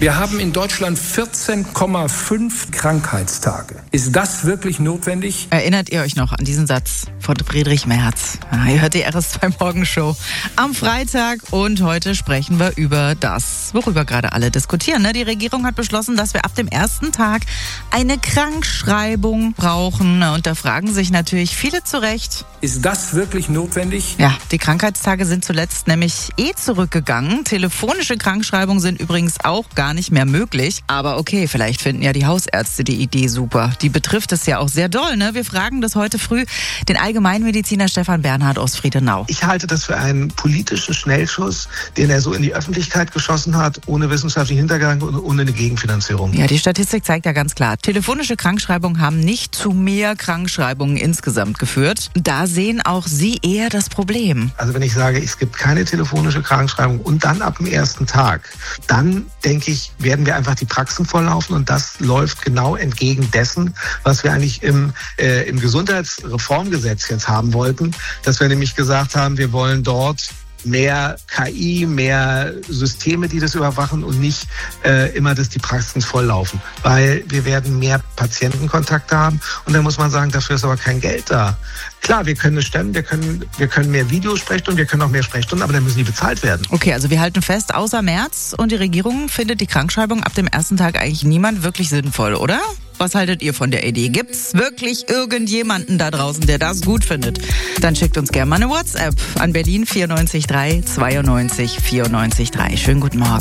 Wir haben in Deutschland 14,5 Krankheitstage. Ist das wirklich notwendig? Erinnert ihr euch noch an diesen Satz von Friedrich Merz? Ihr hört die RS2 Morgenshow am Freitag und heute sprechen wir über das, worüber gerade alle diskutieren. Die Regierung hat beschlossen, dass wir ab dem ersten Tag eine Krankschreibung brauchen. Und da fragen sich natürlich viele zu Recht. Ist das wirklich notwendig? Ja, die Krankheitstage sind zuletzt nämlich zurückgegangen. Telefonische Krankschreibungen sind übrigens auch gar nicht mehr möglich. Aber okay, vielleicht finden ja die Hausärzte die Idee super. Die betrifft es ja auch sehr doll, ne? Wir fragen das heute früh den Allgemeinmediziner Stefan Bernhard aus Friedenau. Ich halte das für einen politischen Schnellschuss, den er so in die Öffentlichkeit geschossen hat, ohne wissenschaftlichen Hintergrund und ohne eine Gegenfinanzierung. Ja, die Statistik zeigt ja ganz klar, telefonische Krankschreibungen haben nicht zu mehr Krankschreibungen insgesamt geführt. Da sehen auch Sie eher das Problem. Also wenn ich sage, es gibt keine telefonische Krankschreibung und dann ab dem ersten Tag, dann denke ich, werden wir einfach die Praxen volllaufen und das läuft genau entgegen dessen, was wir eigentlich im Gesundheitsreformgesetz jetzt haben wollten, dass wir nämlich gesagt haben, wir wollen dort mehr KI, mehr Systeme, die das überwachen und nicht immer, dass die Praxen volllaufen. Weil wir werden mehr Patientenkontakte haben und dann muss man sagen, dafür ist aber kein Geld da. Klar, wir können es stemmen, wir können mehr Videosprechstunden, wir können auch mehr Sprechstunden, aber dann müssen die bezahlt werden. Okay, also wir halten fest, außer Merz und die Regierung findet die Krankschreibung ab dem ersten Tag eigentlich niemand wirklich sinnvoll, oder? Was haltet ihr von der Idee? Gibt's wirklich irgendjemanden da draußen, der das gut findet? Dann schickt uns gerne mal eine WhatsApp an Berlin 94 3 92 94 3. Schönen guten Morgen.